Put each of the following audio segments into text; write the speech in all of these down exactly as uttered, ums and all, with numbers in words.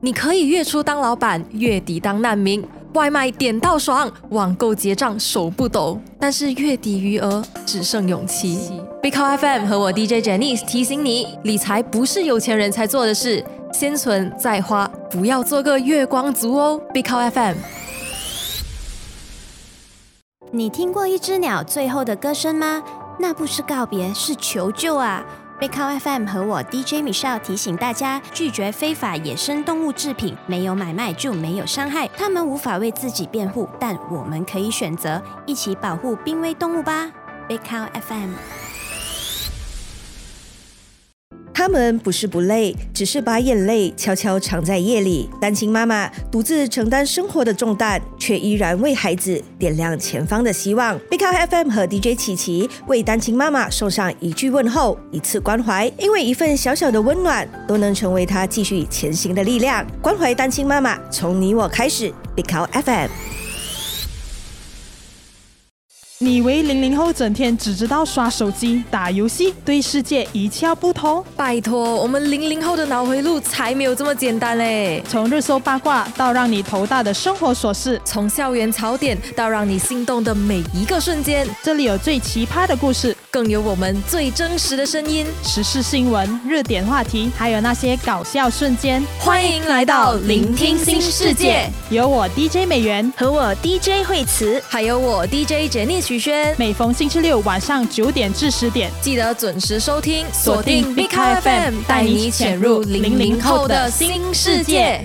你可以月初当老板，月底当难民，外卖点到爽，网购结账手不抖，但是月底余额只剩勇气。Big Cow F M 和我 D J Janice 提醒你，理财不是有钱人才做的事，先存再花，不要做个月光族哦。Big Cow F M。 你听过一只鸟最后的歌声吗？那不是告别，是求救啊！Big Cow F M 和我 D J Michelle 提醒大家，拒绝非法野生动物制品，没有买卖就没有伤害。他们无法为自己辩护，但我们可以选择一起保护濒危动物吧。Big Cow F M。 他们不是不累，只是把眼泪悄悄藏在夜里。单亲妈妈独自承担生活的重担，却依然为孩子点亮前方的希望。Big Cow F M 和 D J 琪琪为单亲妈妈送上一句问候，一次关怀，因为一份小小的温暖，都能成为她继续前行的力量。关怀单亲妈妈，从你我开始。Big Cow F M。 你以为零零后整天只知道刷手机、打游戏，对世界一窍不通？ 拜托，我们零零后的脑回路才没有这么简单嘞！ 从热搜八卦到让你头大的生活琐事， 从校园槽点到让你心动的每一个瞬间， 这里有最奇葩的故事， 更有我们最真实的声音， 时事新闻、热点话题，还有那些搞笑瞬间。 欢迎来到聆听新世界， 有我 D J 美元和我 D J 惠慈， 还有我 D J Janice徐轩。 每逢星期六晚上九点至十点， 记得准时收听，锁定 Big Cow F M， 带你潜入零零后的新世界。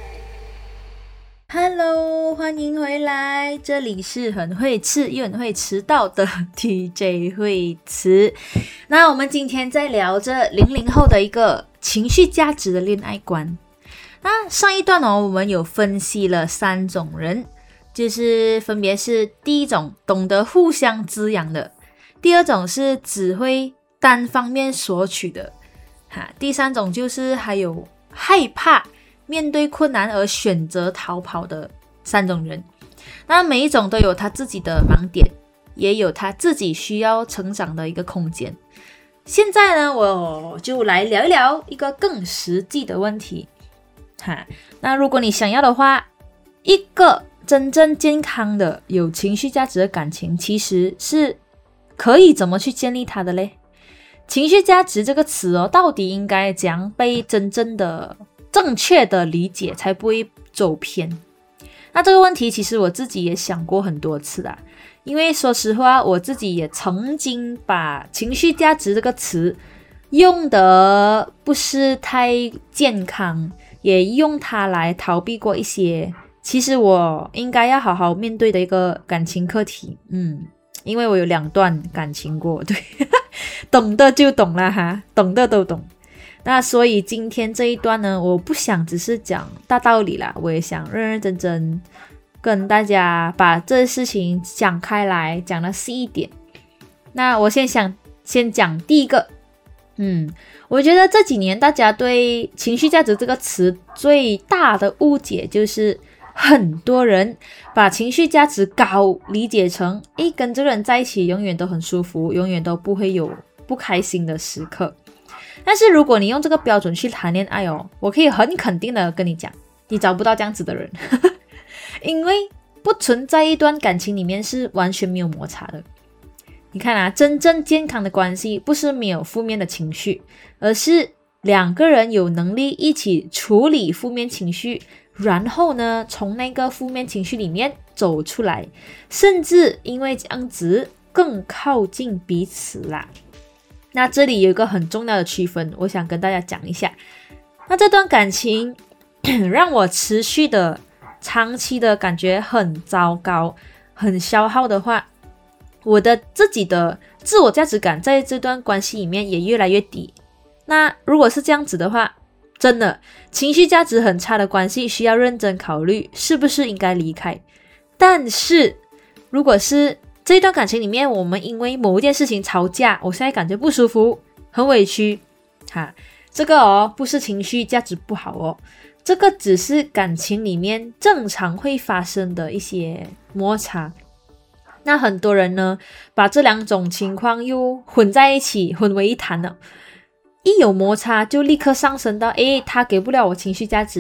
Hello， 欢迎回来，这里是很会吃又很会迟到的 D J 惠慈。那我们今天在聊着零零后的一个情绪价值的恋爱观。那上一段哦，我们有分析了三种人，就是分别是第一种懂得互相滋养的，第二种是只会单方面索取的，哈，第三种就是还有害怕面对困难而选择逃跑的三种人。那每一种都有他自己的盲点，也有他自己需要成长的一个空间。现在呢，我就来聊一聊一个更实际的问题，哈，那如果你想要的话，一个真正健康的有情绪价值的感情，其实是可以怎么去建立它的嘞？情绪价值这个词哦，到底应该怎样被真正的正确的理解，才不会走偏？那这个问题其实我自己也想过很多次啊，因为说实话，我自己也曾经把情绪价值这个词用得不是太健康，也用它来逃避过一些其实我应该要好好面对的一个感情课题。嗯，因为我有两段感情过，对，懂的就懂了哈，懂的都懂。那所以今天这一段呢，我不想只是讲大道理啦，我也想认认真真跟大家把这事情讲开来，讲得细一点。那我先想先讲第一个，嗯，我觉得这几年大家对情绪价值这个词最大的误解就是很多人把情绪价值高理解成诶，跟这个人在一起永远都很舒服，永远都不会有不开心的时刻。但是如果你用这个标准去谈恋爱哦，我可以很肯定的跟你讲，你找不到这样子的人因为不存在一段感情里面是完全没有摩擦的。你看啊，真正健康的关系不是没有负面的情绪，而是两个人有能力一起处理负面情绪，然后呢，从那个负面情绪里面走出来，甚至因为这样子更靠近彼此啦。那这里有一个很重要的区分，我想跟大家讲一下。那这段感情让我持续的长期的感觉很糟糕，很消耗的话，我的自己的自我价值感在这段关系里面也越来越低。那如果是这样子的话，真的情绪价值很差的关系需要认真考虑是不是应该离开。但是如果是这段感情里面，我们因为某一件事情吵架，我现在感觉不舒服，很委屈，哈，这个哦不是情绪价值不好哦，这个只是感情里面正常会发生的一些摩擦。那很多人呢，把这两种情况又混在一起，混为一谈了。一有摩擦就立刻上升到，诶，他给不了我情绪价值，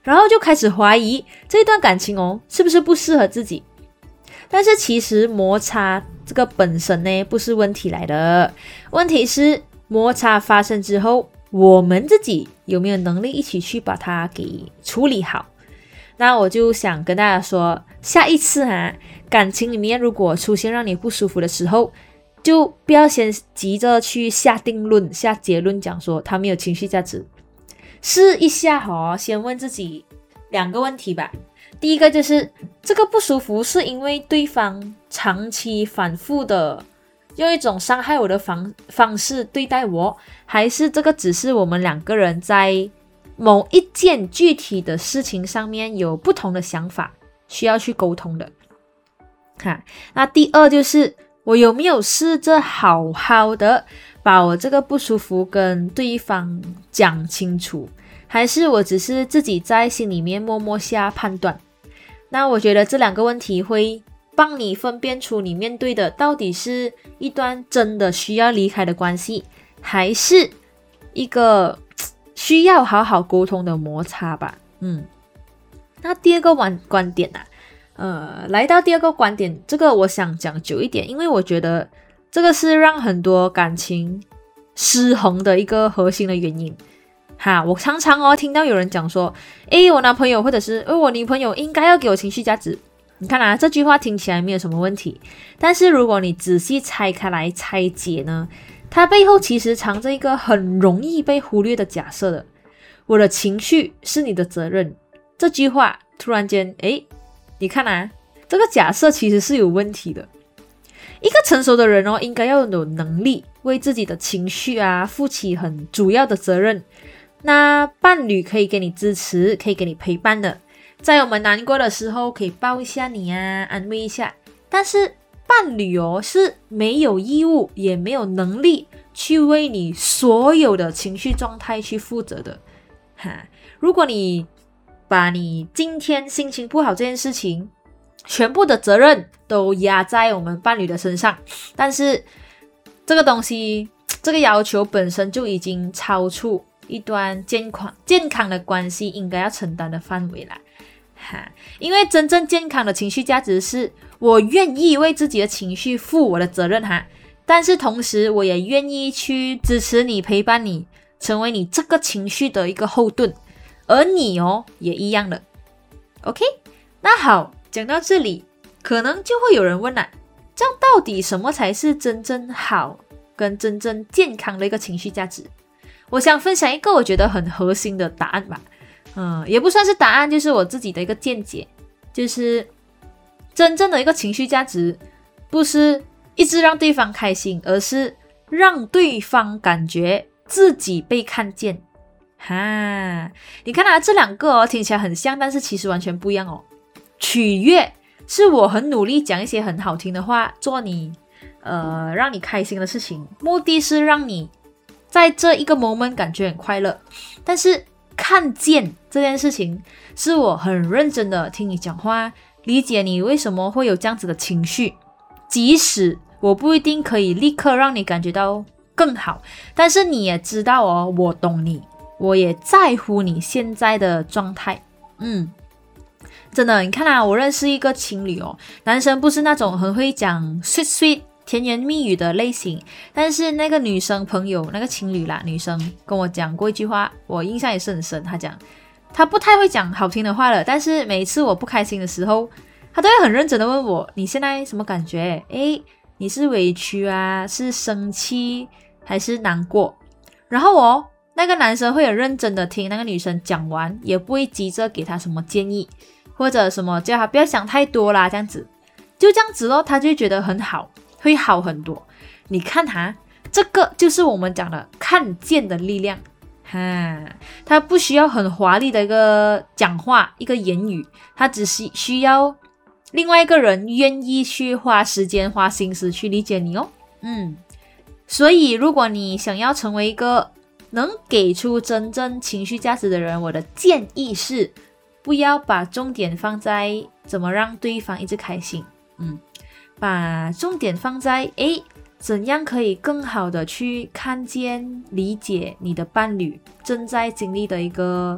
然后就开始怀疑这段感情哦是不是不适合自己。但是其实摩擦这个本身呢不是问题来的，问题是摩擦发生之后，我们自己有没有能力一起去把它给处理好。那我就想跟大家说，下一次啊，感情里面如果出现让你不舒服的时候，就不要先急着去下定论下结论，讲说他没有情绪价值。试一下哦，先问自己两个问题吧。第一个就是这个不舒服是因为对方长期反复的用一种伤害我的方方式对待我，还是这个只是我们两个人在某一件具体的事情上面有不同的想法，需要去沟通的。哈，那第二就是我有没有试着好好的把我这个不舒服跟对方讲清楚，还是我只是自己在心里面默默下判断。那我觉得这两个问题会帮你分辨出你面对的到底是一段真的需要离开的关系，还是一个需要好好沟通的摩擦吧。嗯，那第二个观观点啊，呃，来到第二个观点，这个我想讲久一点，因为我觉得这个是让很多感情失衡的一个核心的原因。哈，我常常哦听到有人讲说，诶，我男朋友或者是我女朋友应该要给我情绪价值。你看啊，这句话听起来没有什么问题，但是如果你仔细拆开来拆解呢，它背后其实藏着一个很容易被忽略的假设的。我的情绪是你的责任，这句话突然间，诶，你看啊，这个假设其实是有问题的。一个成熟的人哦，应该要有能力为自己的情绪啊负起很主要的责任。那伴侣可以给你支持，可以给你陪伴的，在我们难过的时候可以抱一下你啊，安慰一下。但是伴侣哦是没有义务也没有能力去为你所有的情绪状态去负责的。哈，如果你把你今天心情不好这件事情全部的责任都压在我们伴侣的身上，但是这个东西这个要求本身就已经超出一段健康健康的关系应该要承担的范围啦。哈，因为真正健康的情绪价值是我愿意为自己的情绪负我的责任哈，但是同时我也愿意去支持你陪伴你，成为你这个情绪的一个后盾，而你哦也一样的。 OK， 那好，讲到这里可能就会有人问了，这样到底什么才是真正好跟真正健康的一个情绪价值？我想分享一个我觉得很核心的答案吧，嗯，也不算是答案，就是我自己的一个见解，就是真正的一个情绪价值不是一直让对方开心，而是让对方感觉自己被看见。哈，你看啊，这两个哦听起来很像，但是其实完全不一样哦。取悦是我很努力讲一些很好听的话，做你呃让你开心的事情，目的是让你在这一个 moment 感觉很快乐。但是看见这件事情是我很认真的听你讲话，理解你为什么会有这样子的情绪，即使我不一定可以立刻让你感觉到更好，但是你也知道哦，我懂你，我也在乎你现在的状态。嗯，真的，你看啊，我认识一个情侣哦，男生不是那种很会讲 sweet sweet甜言蜜语的类型，但是那个女生朋友，那个情侣啦，女生跟我讲过一句话，我印象也是很深。她讲她不太会讲好听的话了，但是每次我不开心的时候，她都会很认真的问我，你现在什么感觉？诶，你是委屈啊，是生气还是难过？然后哦，那个男生会很认真的听那个女生讲完，也不会急着给她什么建议，或者什么叫她不要想太多啦，这样子就这样子咯，她就会觉得很好，会好很多。你看他，这个就是我们讲的看见的力量哈，他不需要很华丽的一个讲话一个言语，他只是需要另外一个人愿意去花时间花心思去理解你哦。嗯，所以如果你想要成为一个能给出真正情绪价值的人，我的建议是不要把重点放在怎么让对方一直开心，嗯，把重点放在诶怎样可以更好的去看见理解你的伴侣正在经历的一个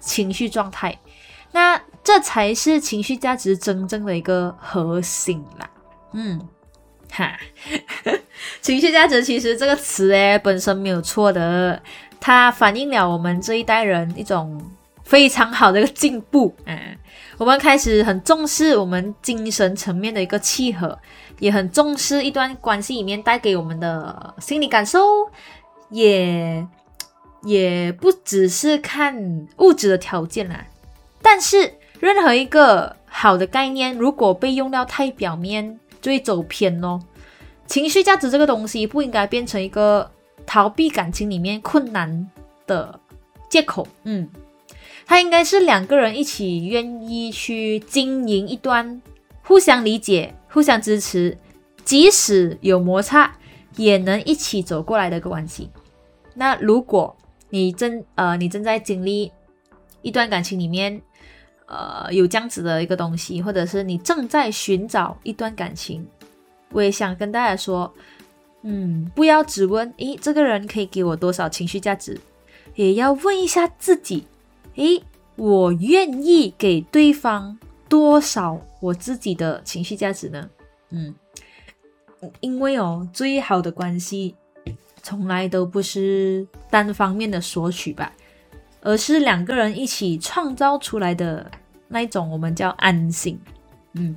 情绪状态。那这才是情绪价值真正的一个核心啦。嗯，哈，情绪价值其实这个词诶本身没有错的，它反映了我们这一代人一种非常好的一个进步。嗯，我们开始很重视我们精神层面的一个契合，也很重视一段关系里面带给我们的心理感受，也也不只是看物质的条件啦。但是任何一个好的概念如果被用到太表面就会走偏咯。情绪价值这个东西不应该变成一个逃避感情里面困难的借口。嗯，它应该是两个人一起愿意去经营一段互相理解互相支持，即使有摩擦也能一起走过来的一个关系。那如果你正呃你正在经历一段感情里面呃，有这样子的一个东西，或者是你正在寻找一段感情，我也想跟大家说，嗯，不要只问，诶，这个人可以给我多少情绪价值，也要问一下自己，诶，我愿意给对方多少我自己的情绪价值呢？嗯，因为哦，最好的关系从来都不是单方面的索取吧，而是两个人一起创造出来的那一种我们叫安心。嗯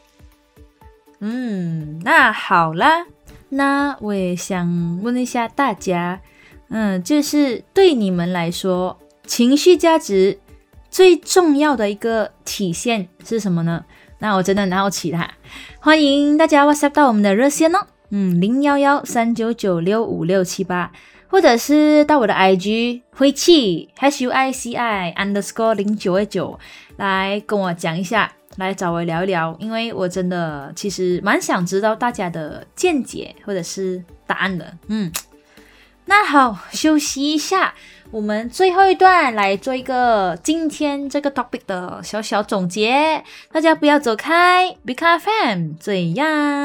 嗯，那好啦，那我也想问一下大家，嗯，就是对你们来说，情绪价值最重要的一个体现是什么呢？那我真的很好奇啦，欢迎大家 WhatsApp 到我们的热线哦，嗯，零一一三九九六五六七八。或者是到我的 I G 灰气 H U I C I underscore 零九二九来跟我讲一下，来找我聊一聊，因为我真的其实蛮想知道大家的见解或者是答案的。嗯，那好，休息一下，我们最后一段来做一个今天这个 topic 的小小总结，大家不要走开 ，B K F M 怎样？